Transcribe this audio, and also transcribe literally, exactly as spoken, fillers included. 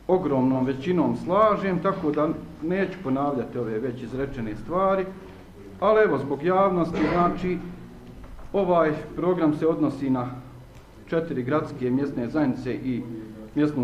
ogromnom većinom slažem, tako da neću ponavljati ove već izrečene stvari, ali evo zbog javnosti, znači ovaj program se odnosi na četiri gradske mjesne zajednice i mjesnu